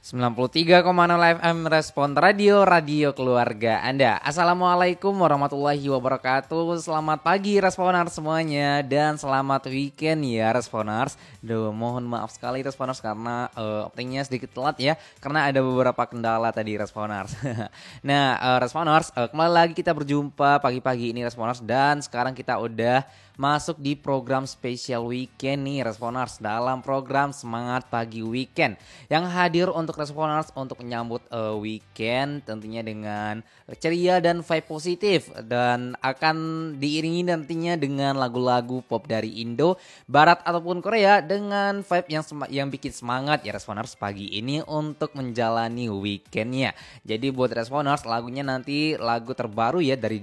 93,0 FM Respon Radio, radio keluarga Anda. Assalamualaikum warahmatullahi wabarakatuh. Selamat pagi Responers semuanya. Dan selamat weekend ya Responers. Duh, mohon maaf sekali Responers karena openingnya sedikit telat ya, karena ada beberapa kendala tadi Responers. Nah Responers, kembali lagi kita berjumpa pagi-pagi ini Responers. Dan sekarang kita udah masuk di program spesial weekend nih Responers, dalam program Semangat Pagi Weekend yang hadir untuk Responers untuk menyambut weekend tentunya dengan ceria dan vibe positif, dan akan diiringi nantinya dengan lagu-lagu pop dari Indo, Barat ataupun Korea dengan vibe yang bikin semangat ya Responers pagi ini untuk menjalani weekendnya. Jadi buat Responers, lagunya nanti lagu terbaru ya dari